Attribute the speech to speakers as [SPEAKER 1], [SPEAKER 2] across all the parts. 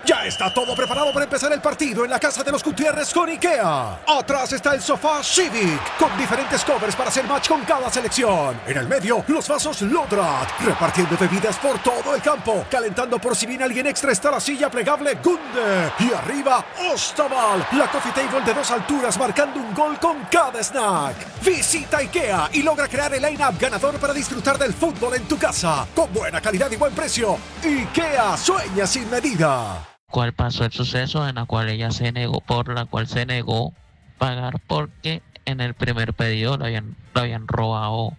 [SPEAKER 1] Ya está todo preparado para empezar el partido en la casa de los Gutiérrez con IKEA. Atrás está el sofá Civic, con diferentes covers para hacer match con cada selección. En el medio, los vasos Lodrat, repartiendo bebidas por todo el campo. Calentando por si viene alguien extra está la silla plegable Gunde. Y arriba, Ostaval, la coffee table de 2 alturas marcando un gol con cada snack. Visita IKEA y logra crear el line-up ganador para disfrutar del fútbol en tu casa. Con buena calidad y buen precio. IKEA, sueña sin medida.
[SPEAKER 2] Cuál pasó el suceso en la cual ella se negó, por la cual se negó pagar porque en el primer pedido le habían robado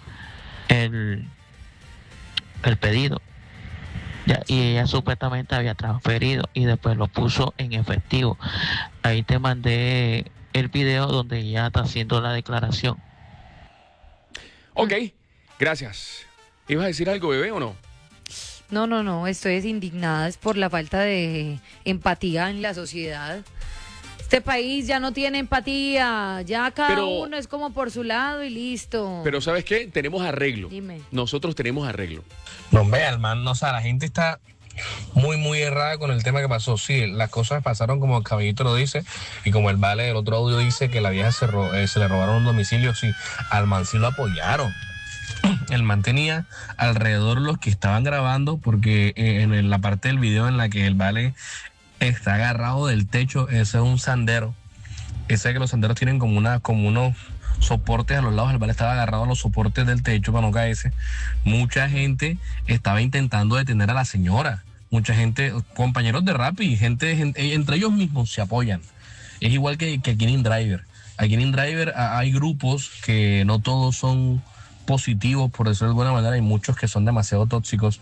[SPEAKER 2] el pedido. Ya, y ella supuestamente había transferido y después lo puso en efectivo. Ahí te mandé el video donde ella está haciendo la declaración.
[SPEAKER 3] Ok, gracias. ¿Ibas a decir algo, bebé, o no?
[SPEAKER 4] No, estoy indignada, es por la falta de empatía en la sociedad. Este país ya no tiene empatía, ya cada uno es como por su lado y listo.
[SPEAKER 3] Pero ¿sabes qué? Tenemos arreglo.
[SPEAKER 4] Dime.
[SPEAKER 3] Nosotros tenemos arreglo.
[SPEAKER 5] No, vea, man, o sea, la gente está muy errada con el tema que pasó. Sí, las cosas pasaron como el caballito lo dice y como el vale del otro audio dice que la vieja se le robaron un domicilio. Sí, al man sí lo apoyaron. El man tenía alrededor los que estaban grabando porque en la parte del video en la que el vale está agarrado del techo, ese es un sandero. Ese que los sanderos tienen como unos soportes a los lados, el vale estaba agarrado a los soportes del techo para no caerse. Mucha gente estaba intentando detener a la señora. Mucha gente, compañeros de rap y gente entre ellos mismos se apoyan. Es igual que aquí en InDriver. Aquí en InDriver hay grupos que no todos son positivos, por decirlo de alguna manera, hay muchos que son demasiado tóxicos,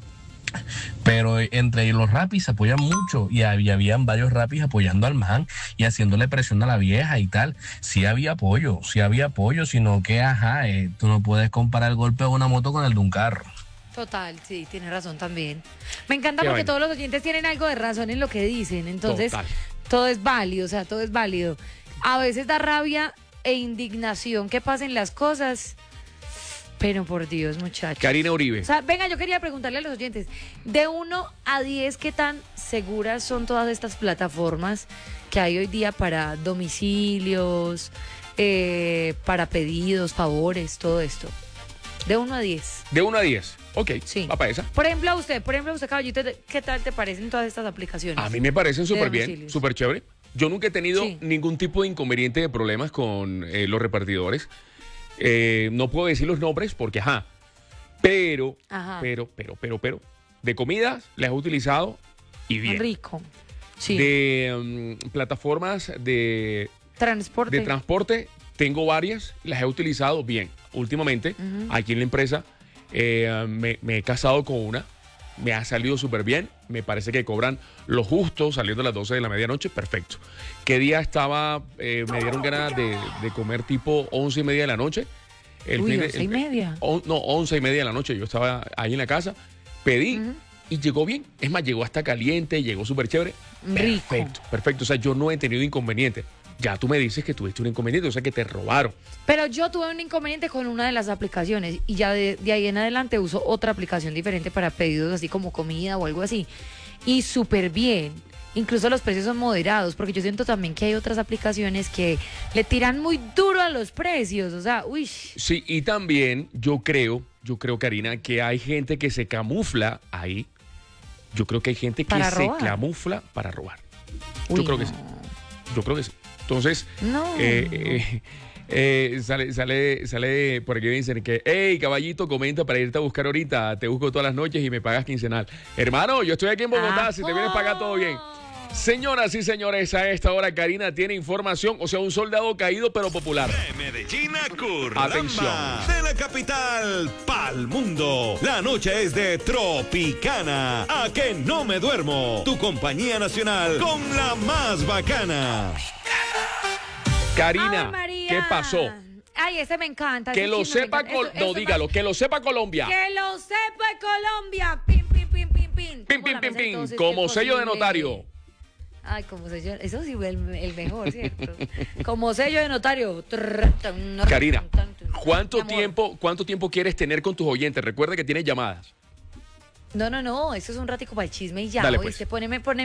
[SPEAKER 5] pero entre los rapis se apoyan mucho y habían varios rapis apoyando al man y haciéndole presión a la vieja y tal. Sí había apoyo, sino que tú no puedes comparar el golpe de una moto con el de un carro.
[SPEAKER 4] Total, sí, tienes razón también. Me encanta porque todos los oyentes tienen algo de razón en lo que dicen, entonces todo es válido, o sea, todo es válido. A veces da rabia e indignación que pasen las cosas. Pero por Dios, muchachos.
[SPEAKER 3] Karina Uribe.
[SPEAKER 4] O sea, venga, yo quería preguntarle a los oyentes, de 1 a 10, ¿qué tan seguras son todas estas plataformas que hay hoy día para domicilios, para pedidos, favores, todo esto? De 1 a 10.
[SPEAKER 3] De 1 a 10. Ok,
[SPEAKER 4] sí.
[SPEAKER 3] Va para esa.
[SPEAKER 4] Por ejemplo, a usted, caballito, ¿qué tal te parecen todas estas aplicaciones?
[SPEAKER 3] A mí me parecen súper bien, súper chévere. Yo nunca he tenido ningún tipo de inconveniente, de problemas con los repartidores. No puedo decir los nombres porque pero de comidas las he utilizado y bien.
[SPEAKER 4] Rico. Sí.
[SPEAKER 3] De plataformas de transporte tengo varias, las he utilizado bien. Últimamente, aquí en la empresa, me he casado con una, me ha salido súper bien, me parece que cobran lo justo saliendo a las 12 de la medianoche, perfecto. ¿Qué día estaba? Me dieron ganas de comer tipo 11:30 de la noche.
[SPEAKER 4] 11:30.
[SPEAKER 3] 11:30 de la noche, yo estaba ahí en la casa, pedí y llegó bien. Es más, llegó hasta caliente, llegó súper chévere.
[SPEAKER 4] Rico.
[SPEAKER 3] Perfecto. O sea, yo no he tenido inconveniente. Ya tú me dices que tuviste un inconveniente, o sea, que te robaron.
[SPEAKER 4] Pero yo tuve un inconveniente con una de las aplicaciones y ya de ahí en adelante uso otra aplicación diferente para pedidos así como comida o algo así. Y súper bien. Incluso los precios son moderados, porque yo siento también que hay otras aplicaciones que le tiran muy duro a los precios, o sea, uy.
[SPEAKER 3] Sí, y también yo creo, Karina, que hay gente que se camufla ahí. Yo creo que hay gente que se camufla para robar. Yo creo que sí. Entonces, sale por aquí dicen que, hey, caballito, comenta para irte a buscar ahorita, te busco todas las noches y me pagas quincenal. Hermano, yo estoy aquí en Bogotá, si te vienes a pagar todo bien. Señoras y señores, a esta hora Karina tiene información, o sea, un soldado caído pero popular.
[SPEAKER 6] De Medellín a Curlamba.
[SPEAKER 3] Atención.
[SPEAKER 6] De la capital pa'l mundo. La noche es de Tropicana. A que no me duermo. Tu compañía nacional con la más bacana.
[SPEAKER 3] Karina, ¿qué pasó?
[SPEAKER 4] Ay, ese me encanta.
[SPEAKER 3] Que lo sepa, dígalo, que lo sepa Colombia.
[SPEAKER 4] Que lo sepa Colombia. Pin, pin, pin, pin, pin.
[SPEAKER 3] Pin, pin, pin, pin. Como sello de notario.
[SPEAKER 4] Ay, como sello, eso sí fue el mejor, ¿cierto? Como sello de notario.
[SPEAKER 3] Karina, ¿cuánto tiempo quieres tener con tus oyentes? Recuerda que tienes llamadas.
[SPEAKER 4] No, eso es un ratico para el chisme y ya.
[SPEAKER 3] Dale, pues.
[SPEAKER 4] Poneme